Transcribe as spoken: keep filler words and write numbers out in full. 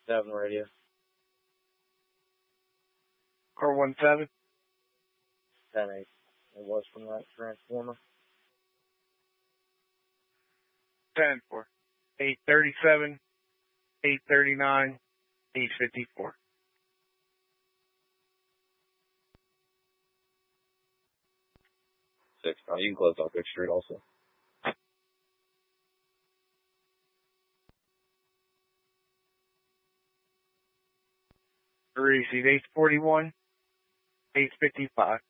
seven radio. R one seven. ten eight. It was from that transformer. ten four. eight thirty-seven, eight thirty-nine, eight fifty-four. Six. Oh, you can close off Vic Street also. Receive eight forty-one, eight fifty-five.